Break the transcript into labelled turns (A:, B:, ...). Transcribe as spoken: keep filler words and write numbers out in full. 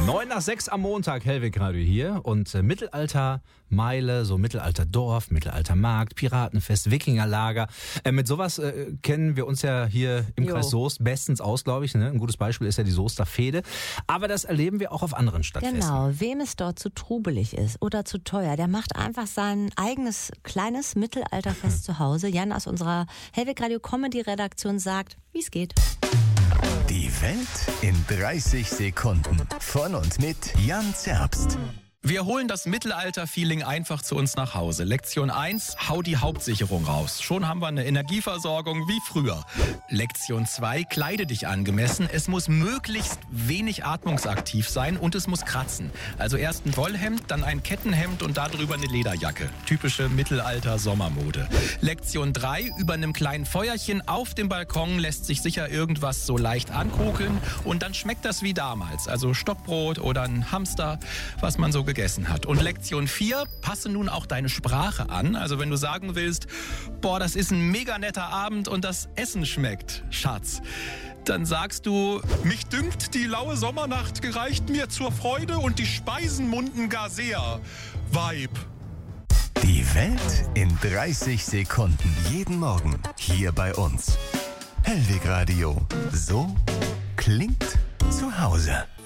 A: Neun nach sechs am Montag, Hellwig Radio hier und äh, Mittelaltermeile, so Mittelalterdorf, Mittelaltermarkt, Piratenfest, Wikingerlager. Äh, mit sowas äh, kennen wir uns ja hier im
B: Jo.
A: Kreis Soest bestens aus, glaube ich. Ne? Ein gutes Beispiel ist ja die Soester Fehde. Aber das erleben wir auch auf anderen Stadtfesten.
B: Genau, wem es dort zu trubelig ist oder zu teuer, der macht einfach sein eigenes kleines Mittelalterfest zu Hause. Jan aus unserer Hellwig Radio Comedy Redaktion sagt, wie es geht.
C: Die Welt in dreißig Sekunden. Von und mit Jan Zerbst.
D: Wir holen das Mittelalter-Feeling einfach zu uns nach Hause. Lektion eins, hau die Hauptsicherung raus. Schon haben wir eine Energieversorgung wie früher. Lektion zwei, kleide dich angemessen. Es muss möglichst wenig atmungsaktiv sein und es muss kratzen. Also erst ein Wollhemd, dann ein Kettenhemd und darüber eine Lederjacke. Typische Mittelalter-Sommermode. Lektion drei, über einem kleinen Feuerchen auf dem Balkon lässt sich sicher irgendwas so leicht ankokeln und dann schmeckt das wie damals. Also Stockbrot oder ein Hamster, was man so gegessen hat. Und Lektion vier, passe nun auch deine Sprache an. Also wenn du sagen willst, boah, das ist ein mega netter Abend und das Essen schmeckt, Schatz, dann sagst du, mich dünkt, die laue Sommernacht gereicht mir zur Freude und die Speisen munden gar sehr. Weib.
C: Die Welt in dreißig Sekunden. Jeden Morgen hier bei uns. Hellwig Radio. So klingt zu Hause.